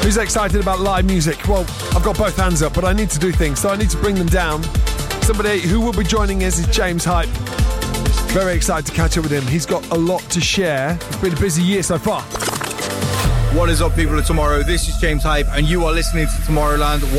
Who's excited about live music? Well, I've got both hands up, but I need to do things, so I need to bring them down. Somebody who will be joining us is James Hype. Very excited to catch up with him. He's got a lot to share. It's been a busy year so far. What is up, people of Tomorrow? This is James Hype, and you are listening to Tomorrowland